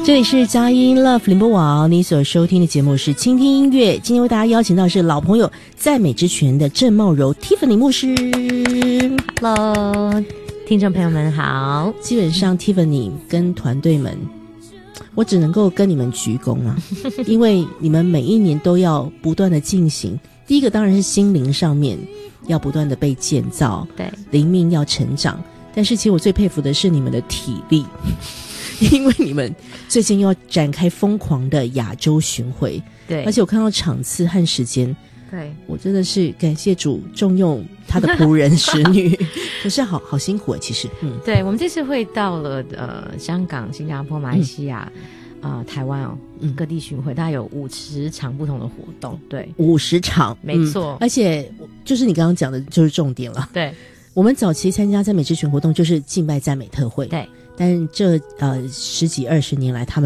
这里是佳音 Love 联播网，你所收听的节目是倾听音乐。今天为大家邀请到是老朋友赞美之泉的郑茂柔 Tiffany 牧师。 Hello， 听众朋友们好。 基本上 Tiffany 跟团队们，我只能够跟你们鞠躬啊，因为你们每一年都要不断的进行。第一个当然是心灵上面要不断的被建造， 对， 灵命要成长。但是其实我最佩服的是你们的体力，因为你们最近要展开疯狂的亚洲巡回， 对， 而且我看到场次和时间， 对， 我真的是感谢主重用他的仆人使女，可是好辛苦其实， 对，我们这次会到了香港、新加坡、马来西亚。台湾各地巡回，大概有50场不同的活动，对 ，50场， 没错， 而且就是你刚刚讲的，就是重点了。 对， 我们早期参加赞美之泉活动就是敬拜赞美特会， 对， 但这10几20年来，他们